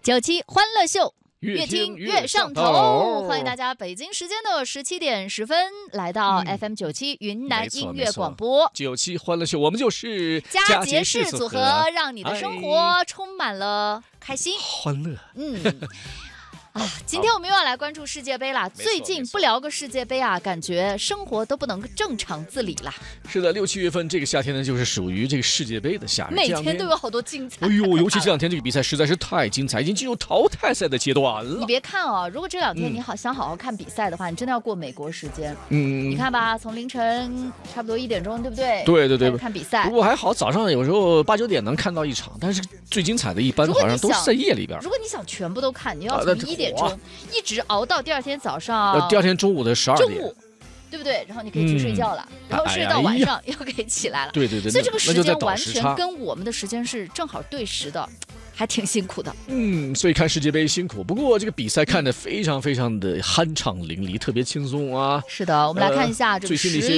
97欢乐秀。 越听越上头， 欢迎大家北京时间的17点10分来到 FM 97云南音乐广播。 97欢乐秀，我们就是佳节式组合，让你的生活充满了开心欢乐。 今天我们又要来关注世界杯啦。最近不聊个世界杯啊，感觉生活都不能正常自理啦。 是的，6、7月份这个夏天呢，就是属于这个世界杯的夏日， 每天都有好多精彩。 哎呦，尤其这两天这个比赛实在是太精彩，已经进入淘汰赛的阶段了。 你别看哦，如果这两天你想好好看比赛的话，你真的要过美国时间。你看吧，从凌晨差不多1点钟，对不对？ 对， 看比赛。 不过还好，早上有时候8、9点能看到一场，但是最精彩的一般好像都是在夜里边。 如果你想全部都看，你要从1点钟一直熬到第二天早上， 第二天中午的12点， 对不对？然后你可以去睡觉了，然后睡到晚上又可以起来了。 对， 所以这个时间完全跟我们的时间是正好对时的，还挺辛苦的。 所以看世界杯辛苦，不过这个比赛看得非常非常的酣畅淋漓，特别轻松啊。 是的，我们来看一下这个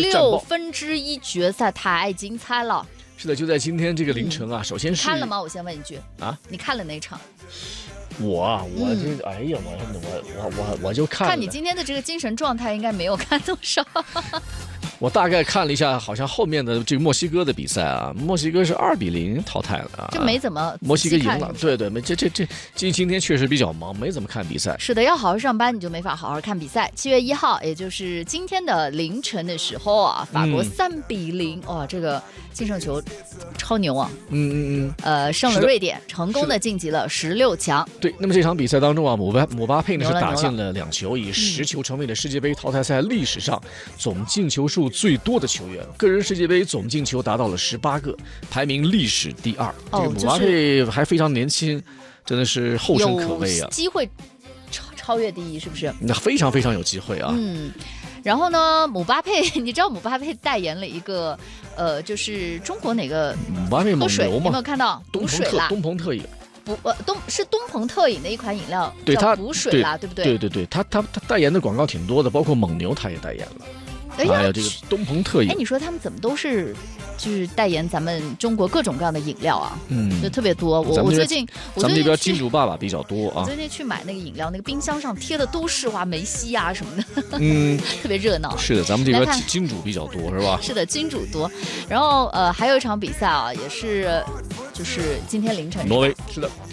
16+1决赛，太精彩了。 是的，就在今天这个凌晨啊，首先是看了吗？我先问一句啊，你看了哪场？我哎呀， 我就看了。 看你今天的这个精神状态，应该没有看多少。 我大概看了一下，好像后面的这个墨西哥的比赛啊，墨西哥是2-0淘汰了啊， 就没怎么墨西哥赢了。对，今天确实比较忙，没怎么看比赛。 是的，要好好上班，你就没法好好看比赛。7月1号，也就是今天的凌晨的时候啊，法国3-0，哇，这个净胜球超牛啊！胜了瑞典，成功的晋级了16强。 对，那么这场比赛当中啊，姆巴佩呢是打进了2球，以10球成为了世界杯淘汰赛历史上总进球数最多的球员，个人世界杯总进球达到了18个，排名历史第2。这个姆巴佩还非常年轻，真的是后生可畏啊， 有机会超越第1，是不是？ 那非常非常有机会啊。 然后呢，姆巴佩，你知道姆巴佩代言了一个就是中国哪个姆巴佩蒙牛吗？ 有没有看到？补水啦， 东鹏特饮。 是东鹏特饮的一款饮料， 对， 叫补水啦，对不对？ 对，他代言的广告挺多的，包括蒙牛他也代言了。还有这个东鹏特饮。 你说他们怎么都是就是代言咱们中国各种各样的饮料啊？就特别多。我最近咱们这边金主爸爸比较多啊。 我最近去买那个饮料，那个冰箱上贴的都是梅西啊什么的，特别热闹。 是的，咱们这边金主比较多，是吧？ 是的，金主多。然后还有一场比赛啊，也是就是今天凌晨， 挪威。是的，